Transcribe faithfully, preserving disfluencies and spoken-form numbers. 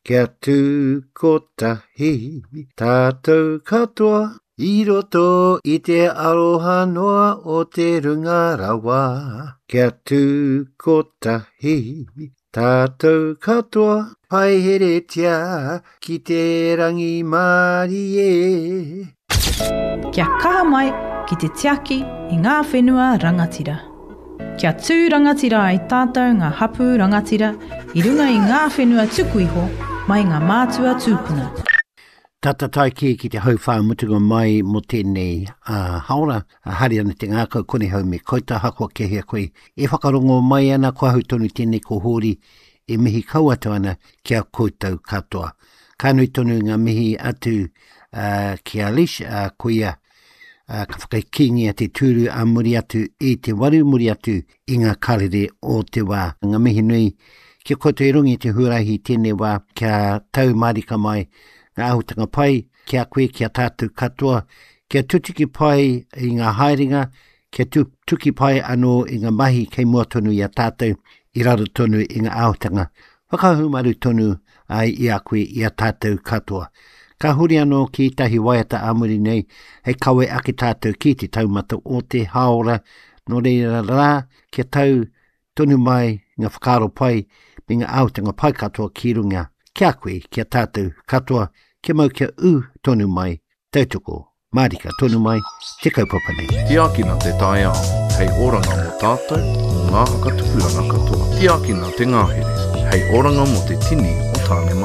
kia tū kotahi, tātou katoa. I roto i te aroha noa o te runga rawa. Kia tū kotahi, tātou katoa. Pai here tia ki te rangi mari e. Kia kaha mai ki te tiaki i ngā whenua rangatira. Kia tū rangatira ai tātou ngā hapu rangatira i runga i ngā whenua tuku iho mai ngā mātua tūpuna. Tata tai ki ki te hauwha mutunga mai mo tēnei uh, haora. Uh, hari ana te ngākau kone hau me koita hakua ke hea koe. E whakarongo mai ana kua hau tonu tēnei ko hori e mihi kauatu ana kia koutou katoa. Kānui tonu ngā mihi atu uh, kia lish uh, koia uh, ka whakaikingi a te tūru a muri atu e te waru muri atu i ngā karere o te wā. Ngā mihi nui kia koutou i rungi te huarahi tēnei wā kia tau marika mai ngā ahutanga pai, kia koe, kia tātou katoa, kia tutiki pai i ngā haerenga, kia tu, tuki pai anō i ngā mahi kei mua tonu i a tātou, i raro tonu i ngā ahutanga. Whakahumaru tonu ai i a koe i a tātou katoa. Ka huri anō ki tahi waiata amuri nei, hei kawe ake tātou ki te taumata o te haora, no reira rā, kia tau tonu mai ngā whakaro pai, me ngā ahutanga pai katoa ki runga. Kia koe, kia tātou katoa, kia mau kia u tonu mai, tautoko, marika tonu mai, te kaupapa nei. Tiakina te tae ao, hei oranga mo tātou, ngā haka tupuranga katoa. Tiakina te ngāhere, hei oranga mo te tini o tāne